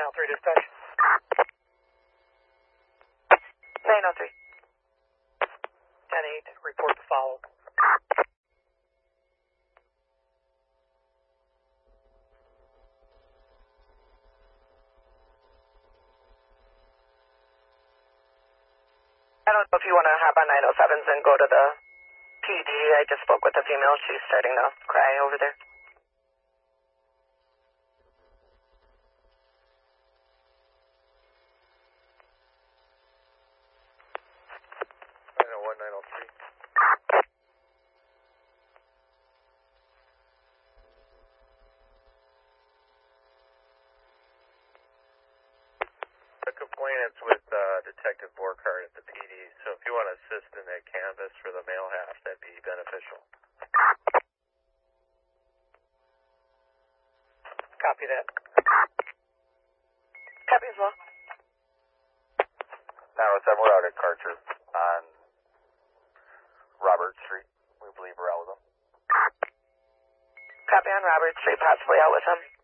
903 dispatch. 903. 10-8, report to follow. I don't know if you want to hop on 907s and go to the PD. I just spoke with the female. She's starting to cry over there. The complainant's with Detective Borkhardt at the PD, so if you want to assist in that canvas for the male half, that'd be beneficial. Copy that. Copy as well. 907, we're out at Karcher on Robert Street. We believe we're out with them. Copy on Robert Street, possibly out with him.